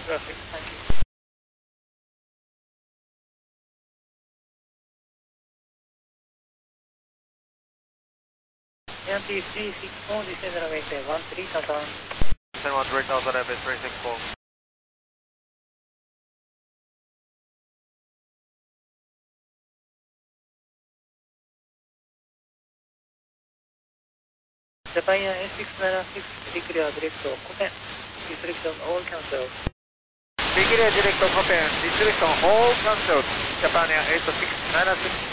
Perfect, thank you. Yankee 364, descend runway 13,000. Descend 13,000, FS 364. Japan Air 696, declare direct Koppen. Restriction all cancelled. Declare direct Koppen. Restriction all cancelled. Japan Air 8696.